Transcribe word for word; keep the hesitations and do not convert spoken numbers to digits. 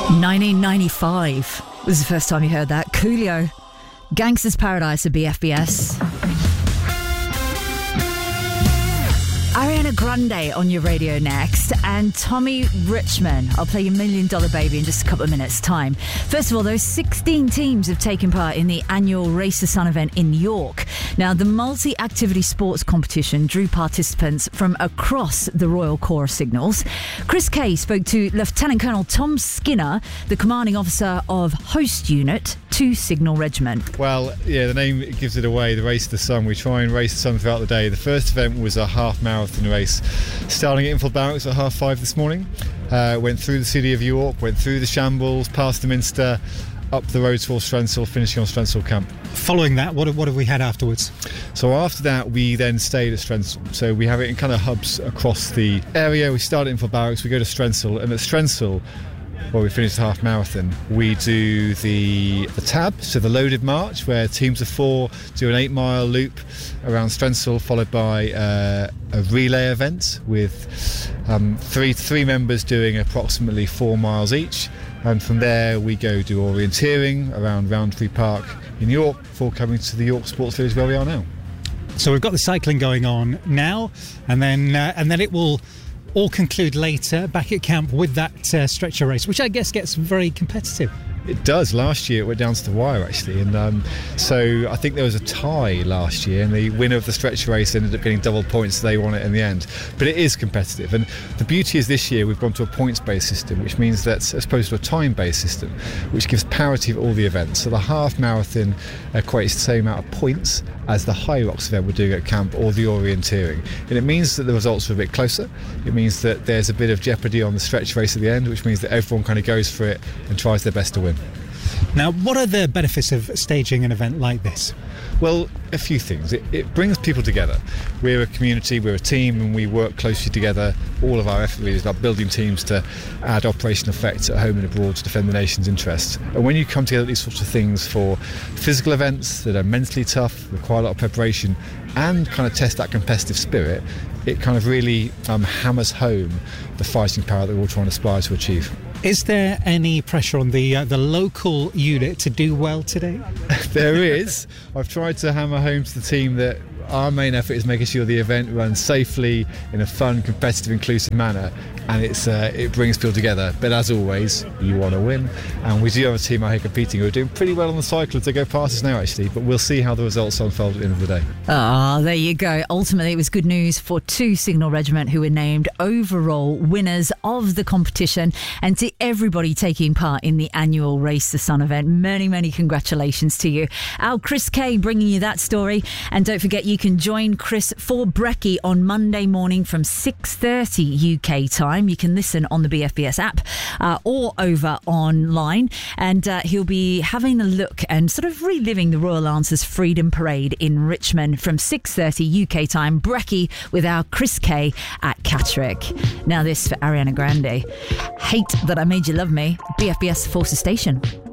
nineteen ninety-five was the first time you heard that. Coolio, Gangsta's Paradise at B F B S. Ariana Grande on your radio next, and Tommy Richman. I'll play you Million Dollar Baby in just a couple of minutes' time. First of all, those sixteen teams have taken part in the annual Race the Sun event in New York. Now, the multi-activity sports competition drew participants from across the Royal Corps of Signals. Chris Kay spoke to Lieutenant Colonel Tom Skinner, the commanding officer of Host Unit, two Signal Regiment. Well, yeah, the name gives it away, the Race to the Sun. We try and race the sun throughout the day. The first event was a half marathon race, starting at Infield Barracks at half five this morning. Uh, went through the city of York, went through the Shambles, past the Minster, up the road towards Strensall, finishing on Strensall Camp. Following that, what, what have we had afterwards? So after that, we then stayed at Strensall. So we have it in kind of hubs across the area. We start at Infield Barracks, we go to Strensall, and at Strensall, well, we finished the half marathon. We do the, the tab, so the loaded march, where teams of four do an eight mile loop around Strensall, followed by uh, a relay event with um, three three members doing approximately four miles each. And from there, we go do orienteering around Roundtree Park in York before coming to the York Sports Village where we are now. So we've got the cycling going on now, and then uh, and then it will all conclude later back at camp with that uh, stretcher race, which I guess gets very competitive. It does. Last year it went down to the wire, actually, and um, so I think there was a tie last year, and the winner of the stretcher race ended up getting double points, so they won it in the end. But it is competitive, and the beauty is this year we've gone to a points-based system, which means that, as opposed to a time-based system, which gives parity of all the events. So the half marathon equates the same amount of points as the High Rocks event we're doing at camp, or the orienteering, and it means that the results are a bit closer. It means that there's a bit of jeopardy on the stretch race at the end, which means that everyone kind of goes for it and tries their best to win. Now, what are the benefits of staging an event like this? Well, a few things. It, it brings people together. We're a community, we're a team, and we work closely together. All of our effort really is about building teams to add operational effects at home and abroad to defend the nation's interests. And when you come together these sorts of things for physical events that are mentally tough, require a lot of preparation, and kind of test that competitive spirit, it kind of really um, hammers home the fighting power that we're all trying to aspire to achieve. Is there any pressure on the uh, the local unit to do well today? There is. I've tried to hammer home to the team that our main effort is making sure the event runs safely, in a fun, competitive, inclusive manner, and it's uh, it brings people together. But as always, you want to win, and we do have a team out here competing who are doing pretty well on the cycle to go past us now, actually, but we'll see how the results unfold at the end of the day. Ah, there you go. Ultimately, it was good news for two Signal Regiment who were named overall winners of the competition, and to everybody taking part in the annual Race the Sun event, many, many congratulations to you. Our Chris Kay bringing you that story, and don't forget you can join Chris for Brekkie on Monday morning from six thirty U K time. You can listen on the B F B S app uh, or over online, and uh, he'll be having a look and sort of reliving the Royal Lancers Freedom Parade in Richmond from six thirty U K time. Brekkie with our Chris Kay at Catterick. Now this for Ariana Grande. Hate That I Made You Love Me, B F B S Forces Station.